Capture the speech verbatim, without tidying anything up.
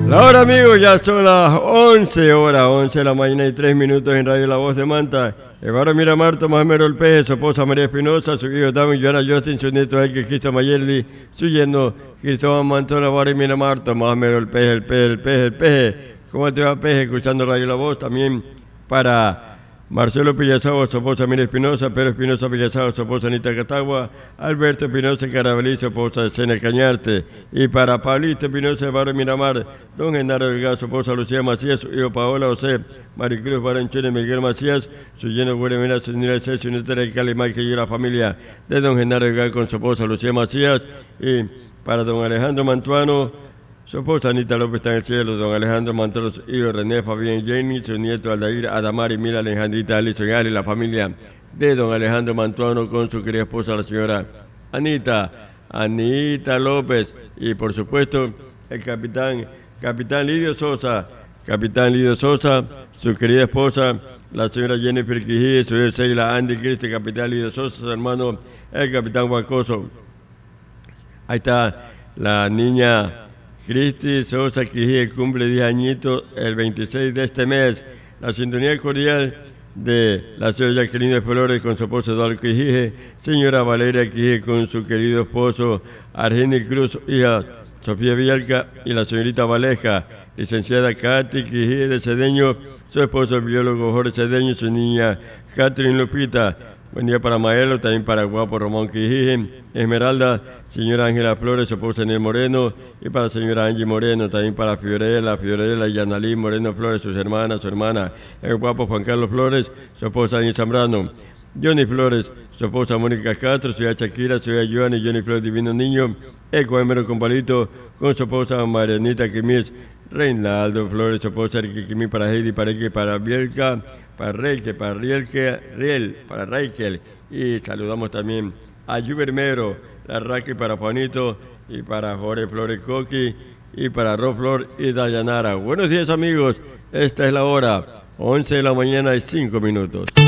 Ahora amigos, ya son las once horas, once de la mañana y tres minutos en Radio La Voz de Manta. Eduardo Miramar, Tomás Mero López, su esposa María Espinosa, su hijo David Joana Justin, su nieto Elke Cristo Mayerli, su yerno Cristóbal Mantona, Eduardo Miramar, Tomás Mero el Peje, el Peje, el Peje, el Peje. ¿Cómo te va, Peje? Escuchando Radio La Voz. También para Marcelo Pillazao, su esposa Mira Espinosa, Pedro Espinosa Pillazao, su esposa Anita Catagua, Alberto Espinosa Carabelí, su esposa Sena Cañarte, y para Pablito Espinosa, Barrio Miramar, don Genaro Delgado, su esposa Lucía Macías, su hijo Paola José, Maricruz Baranchone, Miguel Macías, su lleno Guaremena, su niña César, su nieta de Calimay, que yo la familia de don Genaro Delgado con su esposa Lucía Macías, y para don Alejandro Mantuano, su esposa Anita López está en el cielo, don Alejandro Mantuano, su hijo René Fabián Jenny, su nieto Aldair, Adamari, Mila, Alejandrita, Alison y Ali, la familia de don Alejandro Mantuano con su querida esposa, la señora Anita, Anita López, y por supuesto el capitán, capitán Lidio Sosa, capitán Lidio Sosa, su querida esposa, la señora Jennifer Quijí, su hija Sheila, Andy Cristi, capitán Lidio Sosa, su hermano, el capitán Guacoso. Ahí está la niña Cristi Sosa Quijí, cumple diez añitos el veintiséis de este mes. La sintonía cordial de la señora Jacqueline de Flores con su esposo Eduardo Quijí, señora Valeria Quijí con su querido esposo Argeni Cruz, hija Sofía Villalca, y la señorita Valeja, licenciada Katy Quijí de Cedeño, su esposo el biólogo Jorge Cedeño, su niña Catherine Lupita. Buen día para Maelo, también para Guapo Román Quijí, Esmeralda, señora Ángela Flores, su esposa Daniel Moreno, y para la señora Angie Moreno, también para Fiorella, Fiorella y Yanalí Moreno Flores, sus hermanas, su hermana, el guapo Juan Carlos Flores, su esposa Daniel Zambrano, Johnny Flores, su esposa Mónica Castro, su hija Shakira, su hija Joana y Johnny Flores Divino Niño, el Coemero con Palito, con su esposa Marianita Quimis, Reinaldo Flores, su esposa Enrique Quimis, para Heidi, para Ike, para Bielka, para Reike, para Rielke, Riel, para Reikel, y saludamos también a Yubermero, la Raki para Juanito, y para Jorge Flores Coqui, y para Roflor y Dayanara. Buenos días amigos, esta es la hora, once de la mañana y cinco minutos.